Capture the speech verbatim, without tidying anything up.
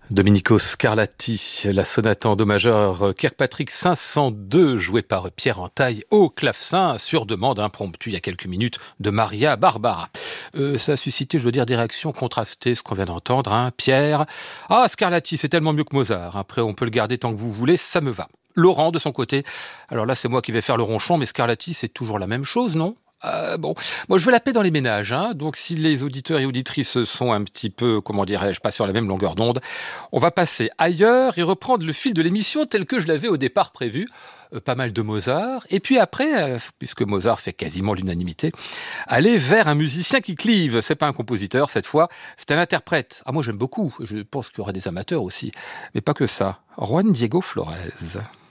Domenico Scarlatti, la sonate en do majeur Kirkpatrick cinq cent deux, jouée par Pierre Entaille au clavecin, sur demande impromptue il y a quelques minutes de Maria Barbara. Euh, ça a suscité, je dois dire, des réactions contrastées, ce qu'on vient d'entendre. Hein. Pierre, ah Scarlatti, c'est tellement mieux que Mozart. Après, on peut le garder tant que vous voulez, ça me va. Laurent, de son côté, alors là, c'est moi qui vais faire le ronchon, mais Scarlatti, c'est toujours la même chose, non ? Euh, bon, moi je veux la paix dans les ménages, hein. Donc si les auditeurs et auditrices sont un petit peu, comment dirais-je, pas sur la même longueur d'onde, on va passer ailleurs et reprendre le fil de l'émission tel que je l'avais au départ prévu. Euh, pas mal de Mozart, et puis après, euh, puisque Mozart fait quasiment l'unanimité, aller vers un musicien qui clive. C'est pas un compositeur cette fois, c'est un interprète. Ah, moi j'aime beaucoup, je pense qu'il y aura des amateurs aussi, mais pas que ça. Juan Diego Flórez.